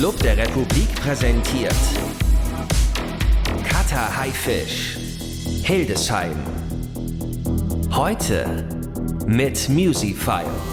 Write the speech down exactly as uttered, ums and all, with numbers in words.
Club der Republik präsentiert Cutter Haifisch, Hildesheim. Heute mit Musifile.